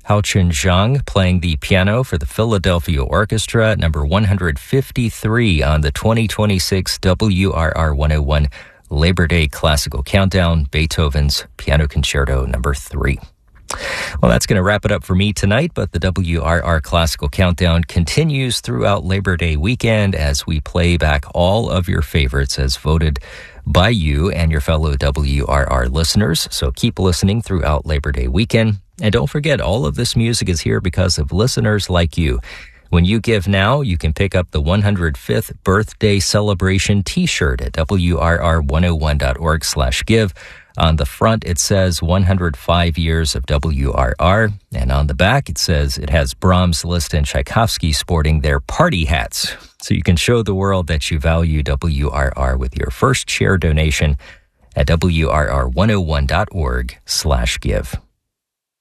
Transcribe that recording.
Hao Chun Zhang playing the piano for the Philadelphia Orchestra, number 153 on the 2026 WRR 101 Labor Day Classical Countdown, Beethoven's Piano Concerto number 3. Well, that's going to wrap it up for me tonight, but the WRR Classical Countdown continues throughout Labor Day weekend as we play back all of your favorites as voted by you and your fellow WRR listeners. So keep listening throughout Labor Day weekend. And don't forget, all of this music is here because of listeners like you. When you give now, you can pick up the 105th birthday celebration t-shirt at WRR101.org/give. On the front, it says 105 years of WRR. And on the back, it says it has Brahms, Liszt, and Tchaikovsky sporting their party hats. So you can show the world that you value WRR with your first share donation at WRR101.org/give.